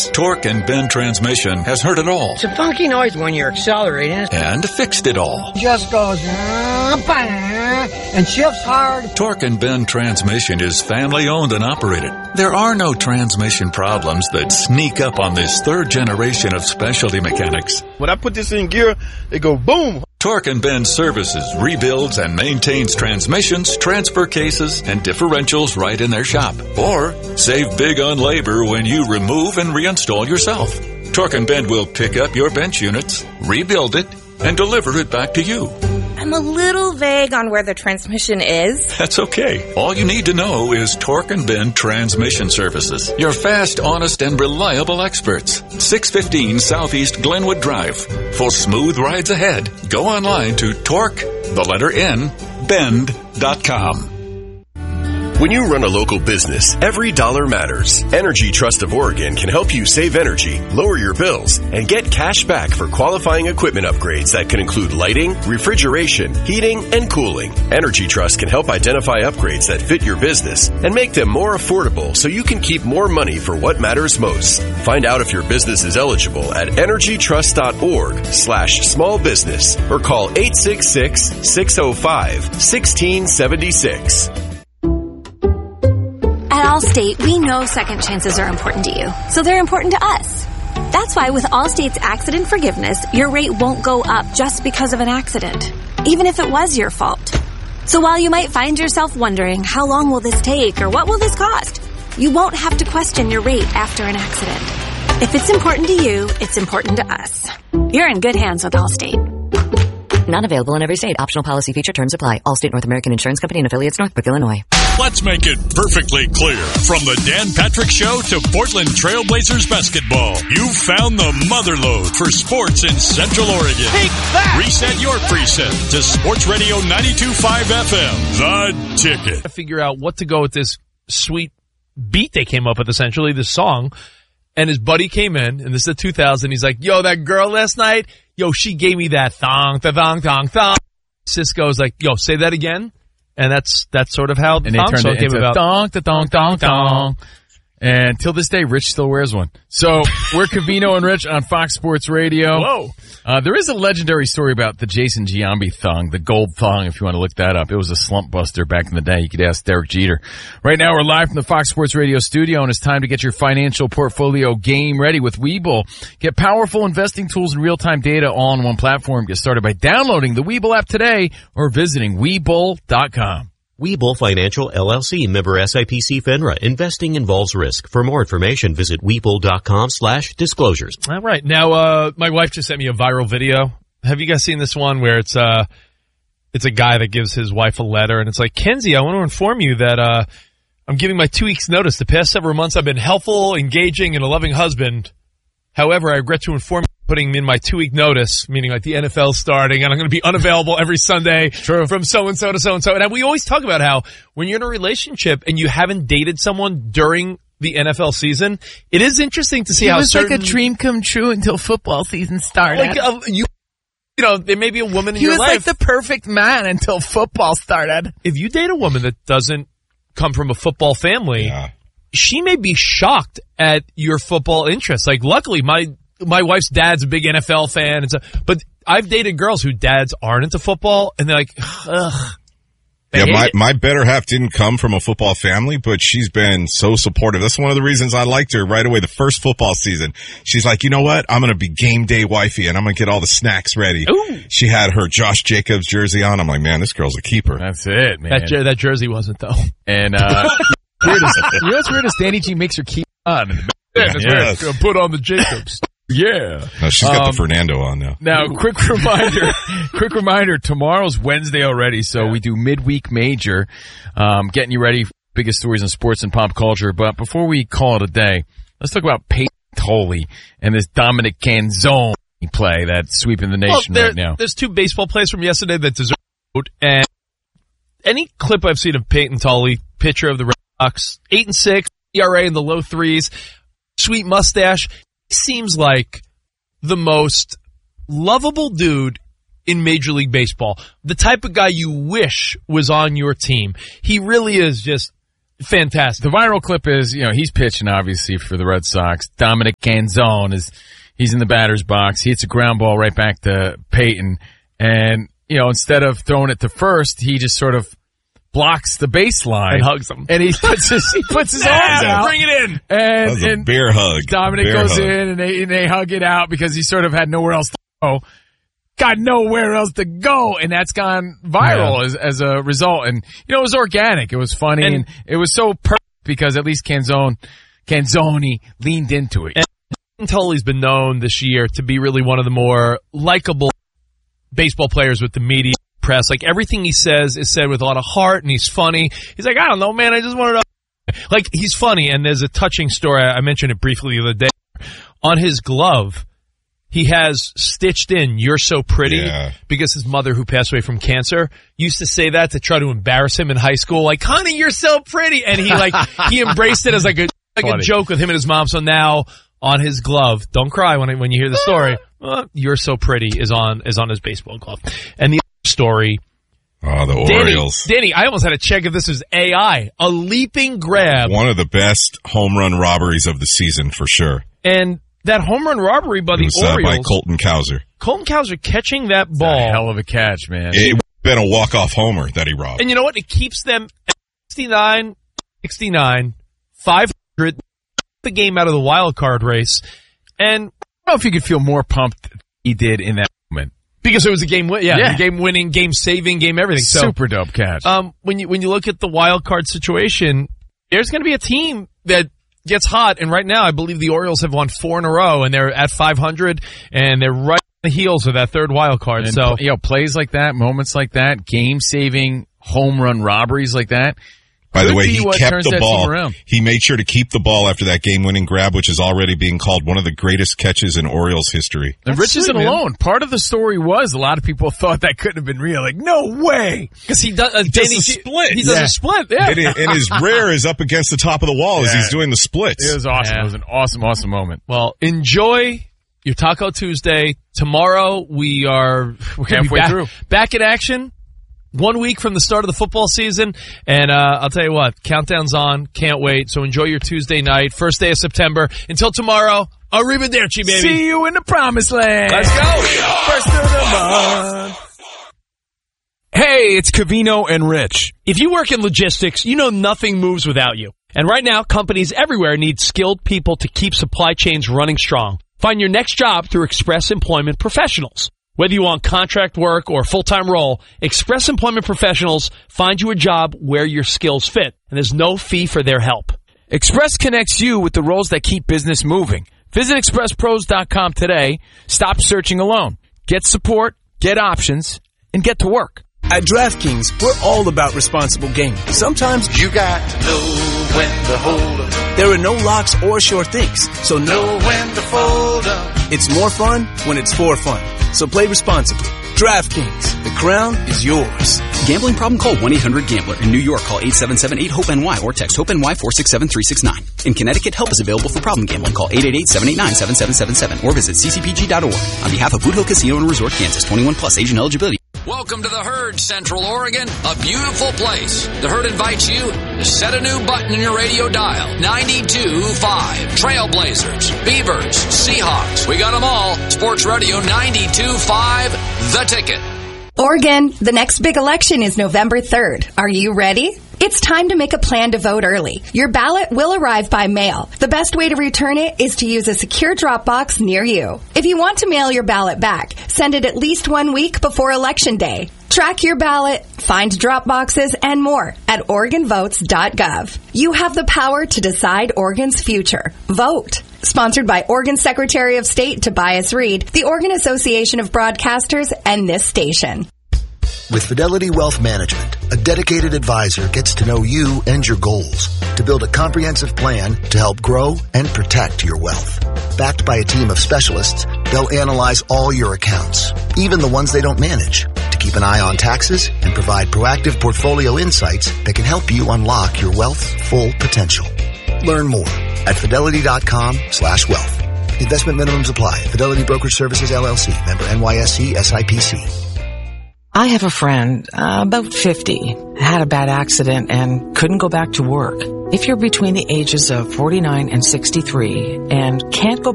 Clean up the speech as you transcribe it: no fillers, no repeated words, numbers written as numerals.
Torque and Bend Transmission has heard it all. It's a funky noise when you're accelerating. And fixed it all. Just goes and shifts hard. Torque and Bend Transmission is family owned and operated. There are no transmission problems that sneak up on this third generation of specialty mechanics. When I put this in gear, it go boom. Torque and Bend services, rebuilds, and maintains transmissions, transfer cases, and differentials right in their shop. Or save big on labor when you remove and reinstall yourself. Torque and Bend will pick up your bench units, rebuild it, and deliver it back to you. I'm a little vague on where the transmission is. That's okay. All you need to know is Torque and Bend Transmission Services. Your fast, honest, and reliable experts. 615 Southeast Glenwood Drive. For smooth rides ahead, go online to bend.com. When you run a local business, every dollar matters. Energy Trust of Oregon can help you save energy, lower your bills, and get cash back for qualifying equipment upgrades that can include lighting, refrigeration, heating, and cooling. Energy Trust can help identify upgrades that fit your business and make them more affordable so you can keep more money for what matters most. Find out if your business is eligible at energytrust.org/small business or call 866-605-1676. At Allstate, we know second chances are important to you, so they're important to us. That's why with Allstate's accident forgiveness, your rate won't go up just because of an accident, even if it was your fault. So while you might find yourself wondering, how long will this take or what will this cost, you won't have to question your rate after an accident. If it's important to you, it's important to us. You're in good hands with Allstate. Not available in every state. Optional policy feature terms apply. Allstate North American Insurance Company and affiliates, Northbrook, Illinois. Let's make it perfectly clear. From the Dan Patrick Show to Portland Trailblazers basketball, you found the motherlode for sports in Central Oregon. Take that! Reset your preset to Sports Radio 92.5 FM. The Ticket. To figure out what to go with this sweet beat they came up with, essentially, this song. And his buddy came in, and this is the 2000. He's like, yo, that girl last night, yo, she gave me that thong. Cisco's like, yo, say that again. And that's sort of how the thong song came about. Thong. And till this day, Rich still wears one. So we're Covino and Rich on Fox Sports Radio. Whoa. There is a legendary story about the Jason Giambi thong, the gold thong, if you want to look that up. It was a slump buster back in the day. You could ask Derek Jeter. Right now, we're live from the Fox Sports Radio studio, and it's time to get your financial portfolio game ready with Webull. Get powerful investing tools and real-time data all on one platform. Get started by downloading the Webull app today or visiting Webull.com. Webull Financial, LLC, member SIPC FINRA. Investing involves risk. For more information, visit Webull.com/disclosures. All right. Now, my wife just sent me a viral video. Have you guys seen this one where it's a guy that gives his wife a letter, and it's like, Kenzie, I want to inform you that I'm giving my 2 weeks notice. The past several months I've been helpful, engaging, and a loving husband. However, I regret to inform you putting in my 2-week notice, meaning like the NFL's starting, and I'm going to be unavailable every Sunday from so-and-so to so-and-so. And we always talk about how when you're in a relationship and you haven't dated someone during the NFL season, it is interesting to see how certain... It was like a dream come true until football season started. Like, you know, there may be a woman in your life... He was like the perfect man until football started. If you date a woman that doesn't come from a football family, she may be shocked at your football interests. Like, luckily, my wife's dad's a big NFL fan, but I've dated girls whose dads aren't into football, and they're like, ugh. Yeah, my better half didn't come from a football family, but she's been so supportive. That's one of the reasons I liked her right away the first football season. She's like, you know what? I'm going to be game day wifey, and I'm going to get all the snacks ready. Ooh. She had her Josh Jacobs jersey on. I'm like, man, this girl's a keeper. That's it, man. That jersey wasn't, though. And, you know what's weird is Danny G makes her keep on. That's weird. Put on the Jacobs. Yeah. No, she's got the Fernando on now. Now, quick reminder, tomorrow's Wednesday already, so we do midweek major, getting you ready for biggest stories in sports and pop culture. But before we call it a day, let's talk about Peyton Tolley and this Dominic Canzone play that's sweeping the nation right now. There's 2 baseball plays from yesterday that deserve a vote, and any clip I've seen of Peyton Tolley, pitcher of the Red Sox, 8-6, ERA in the low 3s, sweet mustache, seems like the most lovable dude in Major League Baseball. The type of guy you wish was on your team. He really is just fantastic. The viral clip is, he's pitching obviously for the Red Sox. Dominic Canzone he's in the batter's box. He hits a ground ball right back to Peyton. And, instead of throwing it to first, he just sort of blocks the baseline and hugs him. And he puts his arms out. Bring it in. And bear hug. Dominic goes in and they hug it out because he sort of had nowhere else to go. Got nowhere else to go, and that's gone viral as a result. And it was organic, it was funny, and it was so perfect because at least Canzone leaned into it. And Tully's been known this year to be really one of the more likable baseball players with the media press. Like, everything he says is said with a lot of heart, and he's funny. He's like, I don't know, man, I just wanted to... Like, he's funny, and there's a touching story. I mentioned it briefly the other day. On his glove, he has stitched in, "You're so pretty," because his mother, who passed away from cancer, used to say that to try to embarrass him in high school. Like, "Honey, you're so pretty." And he embraced it as like a joke with him and his mom. So now on his glove, don't cry when you hear the story, "You're so pretty" is on his baseball glove. And the other story, the Orioles. Danny, I almost had to check if this was AI. A leaping grab. One of the best home run robberies of the season for sure. And that home run robbery by the Orioles. By Colton Cowser. Colton Cowser catching that ball. That's a hell of a catch, man. It would have been a walk-off homer that he robbed. And you know what? It keeps them at 69, 500, the game out of the wild card race. And I don't know if you could feel more pumped than he did in that moment. Because it was a game game-winning, game-saving, game-everything. So, super dope catch. When you look at the wild card situation, there's going to be a team that gets hot, and right now I believe the Orioles have won 4 in a row, and they're at 500, and they're right on the heels of that third wild card. And so, plays like that, moments like that, game-saving home run robberies like that. By the way, he kept the ball. He made sure to keep the ball after that game-winning grab, which is already being called one of the greatest catches in Orioles history. And Rich isn't alone. Part of the story was a lot of people thought that couldn't have been real. Like, no way. Because he does a split. He does a split, And his rear is up against the top of the wall as he's doing the splits. It was awesome. It was an awesome, awesome moment. Well, enjoy your Taco Tuesday. Tomorrow we're halfway through. Back in action. 1 week from the start of the football season, and I'll tell you what, countdown's on. Can't wait. So enjoy your Tuesday night, first day of September. Until tomorrow, arrivederci, baby. See you in the promised land. Let's go. First of the month. Hey, it's Covino and Rich. If you work in logistics, you know nothing moves without you. And right now, companies everywhere need skilled people to keep supply chains running strong. Find your next job through Express Employment Professionals. Whether you want contract work or a full-time role, Express Employment Professionals find you a job where your skills fit, and there's no fee for their help. Express connects you with the roles that keep business moving. Visit expresspros.com today. Stop searching alone. Get support, get options, and get to work. At DraftKings, we're all about responsible gaming. Sometimes you got to know when to hold up. There are no locks or sure things, so know when to fold up. It's more fun when it's for fun. So play responsibly. DraftKings, the crown is yours. Gambling problem? Call 1-800-GAMBLER. In New York, call 877-8-HOPE-NY or text HOPE-NY 467-369. In Connecticut, help is available for problem gambling. Call 888-789-7777 or visit ccpg.org. On behalf of Boot Hill Casino and Resort, Kansas, 21 plus, age and eligibility. Welcome to the Herd, Central Oregon, a beautiful place. The Herd invites you to set a new button in your radio dial. 92.5. Trailblazers, Beavers, Seahawks. We got them all. Sports Radio 92.5, The Ticket. Oregon, the next big election is November 3rd. Are you ready? It's time to make a plan to vote early. Your ballot will arrive by mail. The best way to return it is to use a secure drop box near you. If you want to mail your ballot back, send it at least 1 week before Election Day. Track your ballot, find drop boxes, and more at OregonVotes.gov. You have the power to decide Oregon's future. Vote. Sponsored by Oregon Secretary of State Tobias Reed, the Oregon Association of Broadcasters, and this station. With Fidelity Wealth Management, a dedicated advisor gets to know you and your goals to build a comprehensive plan to help grow and protect your wealth. Backed by a team of specialists, they'll analyze all your accounts, even the ones they don't manage, to keep an eye on taxes and provide proactive portfolio insights that can help you unlock your wealth's full potential. Learn more at fidelity.com/wealth. Investment minimums apply. Fidelity Brokerage Services, LLC. Member NYSE SIPC. I have a friend, about 50, had a bad accident and couldn't go back to work. If you're between the ages of 49 and 63 and can't go